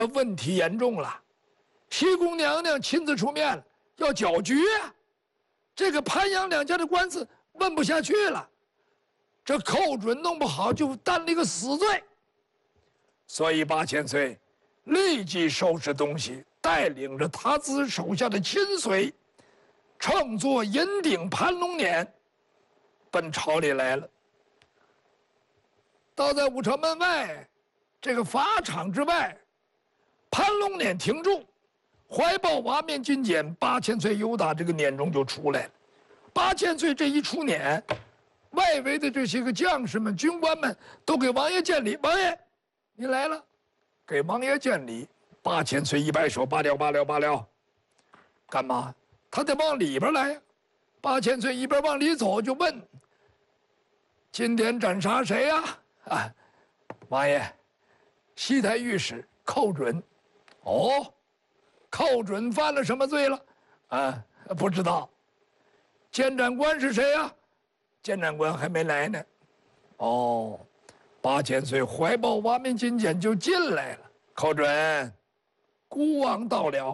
问题严重了，西宫娘娘亲自出面了，要搅局啊！这个潘杨两家的官司问不下去了，这寇准弄不好就担了一个死罪。所以八千岁立即收拾东西，带领着他自手下的亲随，乘坐银鼎盘龙辇，奔朝里来了。到在武城门外这个法场之外，盘龙辇停住，怀抱瓦面金简，八千岁由打这个辇中就出来了。八千岁这一出辇，外围的这些个将士们、军官们都给王爷见礼。王爷，你来了，给王爷见礼。八千岁一摆手，罢了，罢了，罢了。干嘛？他得往里边来呀。八千岁一边往里走，就问：今天斩杀谁呀？啊，王爷，西台御史寇准。哦，寇准犯了什么罪了？啊，不知道。监斩官是谁呀？监斩官还没来呢。哦，八千岁怀抱瓦面金简就进来了。寇准，孤王到了。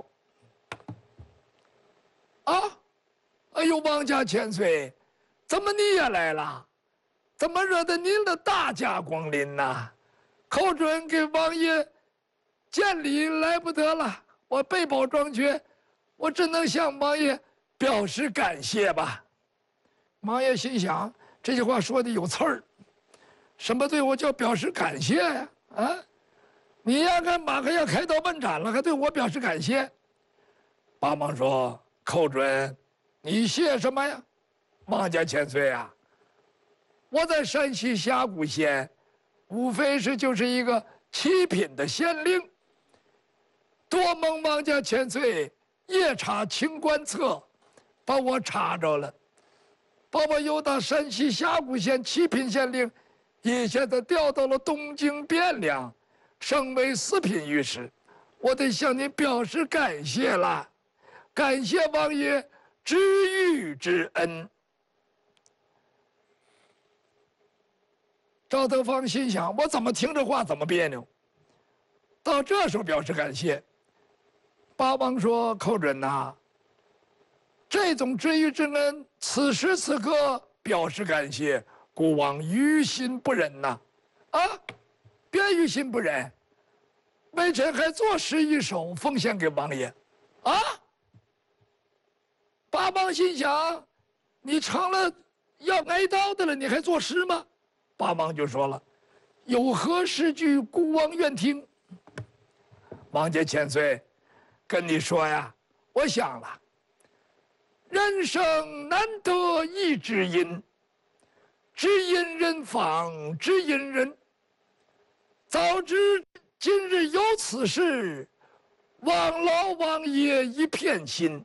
啊，哎呦，王家千岁，怎么你也来了？怎么惹得您的大驾光临呐？寇准给王爷见礼来不得了，我备宝装缺，我只能向王爷表示感谢吧。王爷心想，这句话说的有刺儿，什么对我叫表示感谢呀？啊，你要干马上要开刀问斩了，还对我表示感谢？八王说：寇准，你谢什么呀？王家千岁啊，我在山西峡谷县，无非是就是一个七品的县令，多蒙王家千岁夜查清官册，把我查着了，把我由到山西峡谷县七品县令，一下子调到了东京汴梁，升为四品御史，我得向您表示感谢了，感谢王爷知遇之恩。赵德芳心想，我怎么听这话怎么别扭，到这时候表示感谢。八王说：寇准呐，这种知遇之恩，此时此刻表示感谢，孤王于心不忍呐。啊，别于心不忍，微臣还作诗一首奉献给王爷。啊，八王心想，你成了要挨刀的了，你还作诗吗？八王就说了：有何诗句，孤王愿听。王家千岁，跟你说呀，我想了，人生难得一知音，知音人访知音人。早知今日有此事，望老王爷一片心。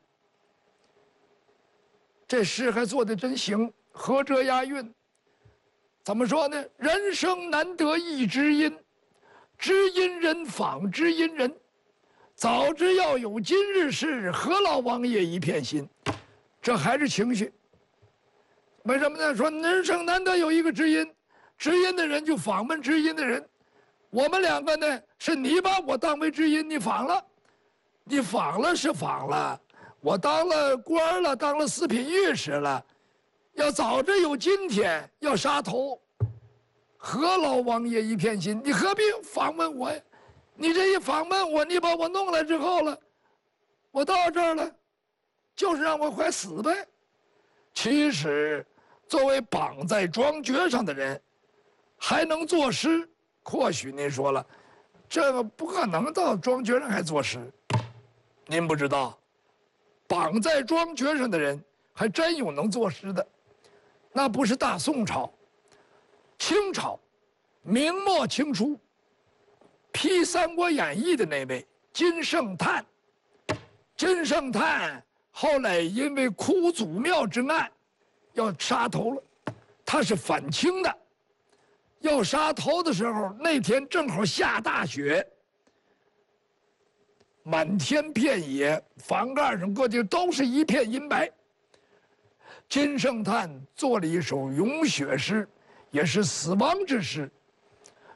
这诗还做得真行，合辙押韵。怎么说呢？人生难得一知音，知音人访知音人。早知要有今日事，何劳王爷一片心。这还是情绪。为什么呢？说人生难得有一个知音，知音的人就访问知音的人。我们两个呢，是你把我当为知音，你访了，你访了是访了，我当了官了，当了四品御史了。要早知有今天，要杀头，何劳王爷一片心？你何必访问我呀？你这一访问我，你把我弄来之后了，我到这儿了，就是让我快死呗。其实，作为绑在庄爵上的人，还能作诗，或许您说了，这个不可能到庄爵上还作诗。您不知道，绑在庄爵上的人还真有能作诗的。那不是大宋朝，清朝，明末清初，批《三国演义》的那位金圣叹。金圣叹后来因为哭祖庙之案，要杀头了。他是反清的，要杀头的时候，那天正好下大雪，满天遍野，房盖上各地都是一片银白。金圣叹做了一首咏雪诗，也是死亡之诗，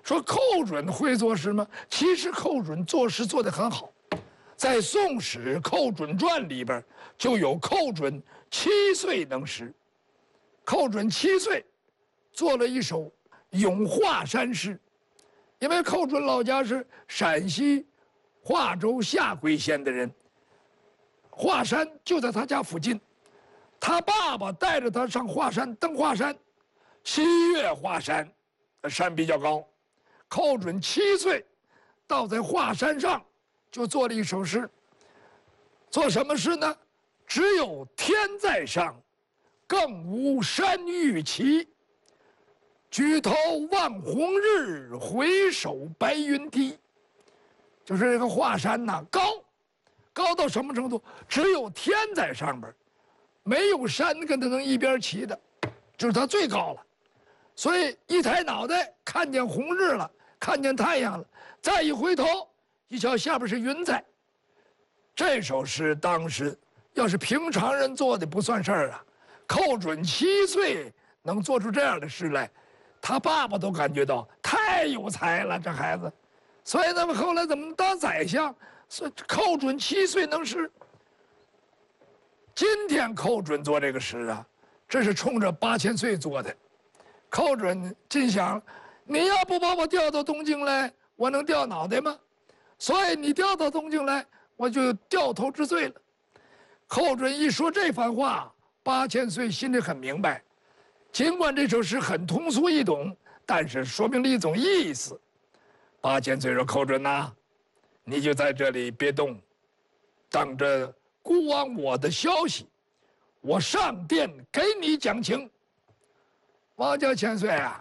说寇准会作诗吗？其实寇准作诗做得很好，在《宋史·寇准传》里边就有寇准7岁能诗。寇准7岁做了一首《咏华山诗》，因为寇准老家是陕西华州下归县的人，华山就在他家附近，他爸爸带着他上华山登华山，西岳华山，山比较高。寇准7岁，到在华山上，就做了一首诗。做什么诗呢？只有天在上，更无山欲齐。举头望红日，回首白云梯。就是这个华山呐，高到什么程度？只有天在上边，没有山跟它能一边齐的，就是它最高了。所以一抬脑袋看见红日了，看见太阳了，再一回头一瞧下边是云彩。这首诗当时要是平常人做的不算事儿啊，寇准7岁能做出这样的诗来，他爸爸都感觉到太有才了，这孩子。所以他们后来怎么当宰相？是寇准7岁能诗。今天寇准做这个诗啊，这是冲着8000岁做的。寇准心想，你要不把我调到东京来，我能掉脑袋吗？所以你调到东京来，我就掉头之罪了。寇准一说这番话，8000岁心里很明白，尽管这首诗很通俗易懂，但是说明了一种意思。8000岁说：“寇准呐，你就在这里别动，等着孤王我的消息，我上殿给你讲情。”王家千岁啊，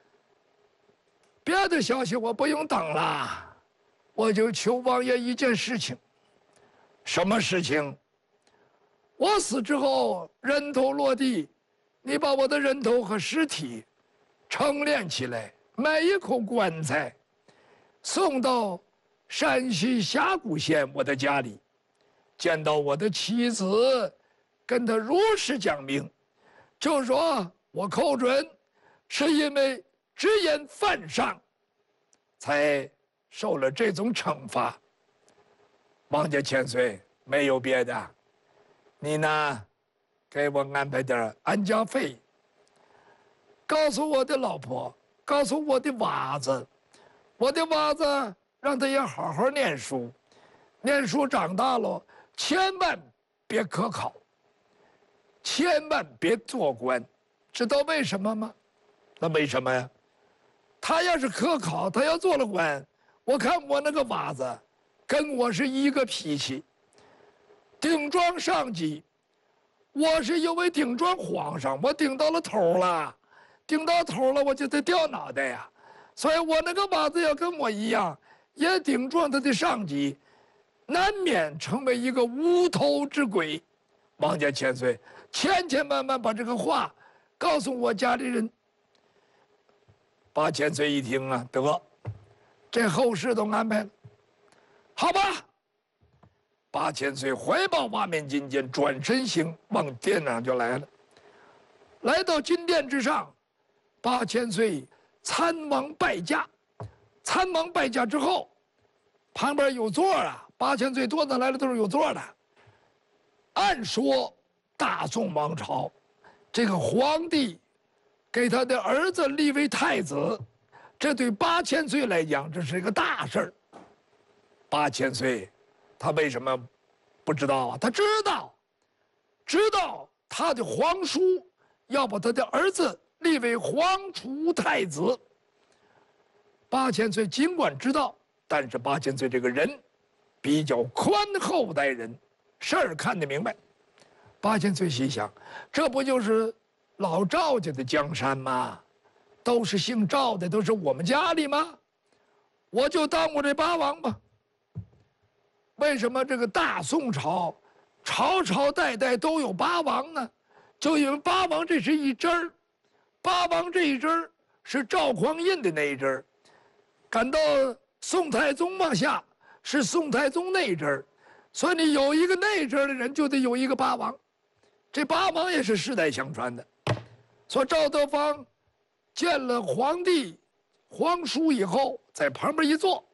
别的消息我不用等了，我就求王爷一件事情。什么事情？我死之后人头落地，你把我的人头和尸体成殓起来，买一口棺材，送到山西峡谷县我的家里，见到我的妻子，跟他如实讲明，就说我寇准是因为直言犯上，才受了这种惩罚。王家千岁，没有别的，你呢，给我安排点安家费，告诉我的老婆，告诉我的娃子，我的娃子让他也好好念书，念书长大了，千万别科考，千万别做官，知道为什么吗？那为什么呀？他要是科考，他要做了官，我看我那个娃子跟我是一个脾气，顶撞上级，我是因为顶撞皇上，我顶到了头了，顶到头了我就得掉脑袋呀。所以我那个娃子要跟我一样，也顶撞他的上级，难免成为一个无头之鬼。王家千岁，千万把这个话告诉我家里人。8000岁一听啊，得，这后事都安排了，好吧。8000岁怀抱瓦面金剑，转身行，往殿上就来了。来到金殿之上，8000岁参王拜驾。参王拜驾之后，旁边有座啊，8000岁多的来了都是有座的。按说大宋王朝，这个皇帝给他的儿子立为太子，这对8000岁来讲，这是一个大事儿。8000岁，他为什么不知道啊？他知道他的皇叔要把他的儿子立为皇储太子。8000岁尽管知道，但是8000岁这个人比较宽厚待人，事儿看得明白。8000岁心想，这不就是老赵家的江山吗？都是姓赵的，都是我们家里吗？我就当我这八王吧。为什么这个大宋朝朝代代都有八王呢？就因为八王这是一支儿，八王这一支儿是赵匡胤的那一支儿，赶到宋太宗往下是宋太宗那一支儿，所以你有一个那一支儿的人，就得有一个八王。这八王也是世代相传的。说赵德芳见了皇帝， 皇叔以后在旁边一坐，